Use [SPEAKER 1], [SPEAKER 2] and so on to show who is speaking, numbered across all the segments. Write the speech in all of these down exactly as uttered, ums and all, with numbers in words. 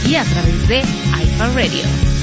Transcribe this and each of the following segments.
[SPEAKER 1] aquí a través de iHeartRadio.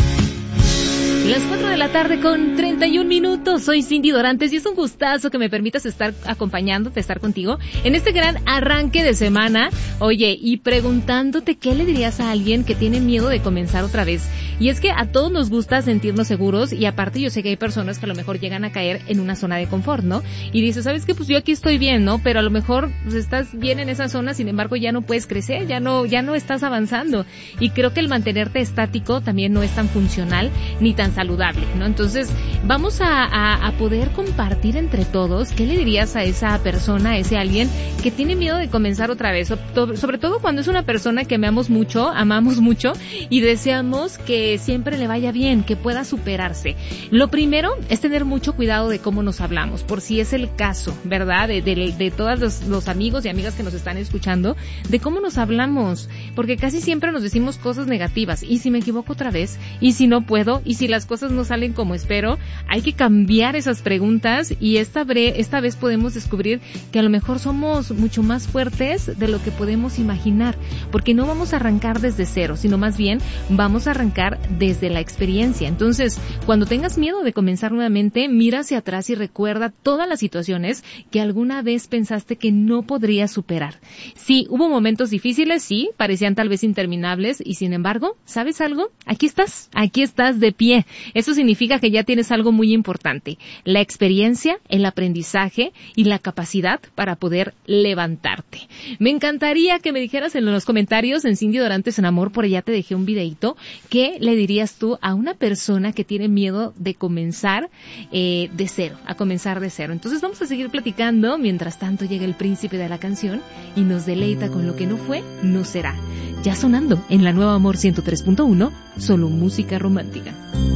[SPEAKER 1] Las cuatro de la tarde con treinta y un minutos. Soy Cindy Dorantes y es un gustazo que me permitas estar acompañándote, estar contigo en este gran arranque de semana. Oye, y preguntándote qué le dirías a alguien que tiene miedo de comenzar otra vez. Y es que a todos nos gusta sentirnos seguros y aparte yo sé que hay personas que a lo mejor llegan a caer en una zona de confort, ¿no? Y dices, ¿sabes qué? Pues yo aquí estoy bien, ¿no? Pero a lo mejor pues, estás bien en esa zona, sin embargo ya no puedes crecer, ya no, ya no estás avanzando. Y creo que el mantenerte estático también no es tan funcional ni tan saludable, ¿no? Entonces, vamos a, a, a poder compartir entre todos qué le dirías a esa persona, a ese alguien que tiene miedo de comenzar otra vez, sobre todo cuando es una persona que amamos mucho, amamos mucho y deseamos que siempre le vaya bien, que pueda superarse. Lo primero es tener mucho cuidado de cómo nos hablamos, por si es el caso, ¿verdad? De, de, de todos los, los amigos y amigas que nos están escuchando, de cómo nos hablamos, porque casi siempre nos decimos cosas negativas, y si me equivoco otra vez, y si no puedo, y si las cosas no salen como espero, hay que cambiar esas preguntas y esta, bre- esta vez podemos descubrir que a lo mejor somos mucho más fuertes de lo que podemos imaginar, porque no vamos a arrancar desde cero, sino más bien vamos a arrancar desde la experiencia. Entonces, cuando tengas miedo de comenzar nuevamente, mira hacia atrás y recuerda todas las situaciones que alguna vez pensaste que no podrías superar. Sí, hubo momentos difíciles, sí, parecían tal vez interminables y sin embargo, ¿sabes algo? Aquí estás, aquí estás de pie. Eso significa que ya tienes algo muy importante, la experiencia, el aprendizaje y la capacidad para poder levantarte. Me encantaría que me dijeras en los comentarios en Cindy Dorantes en Amor, por allá te dejé un videito, ¿qué le dirías tú a una persona que tiene miedo de comenzar eh, de cero, a comenzar de cero? Entonces vamos a seguir platicando, mientras tanto llega el príncipe de la canción y nos deleita con lo que no fue, no será. Ya sonando en la Nueva Amor ciento tres punto uno, solo música romántica.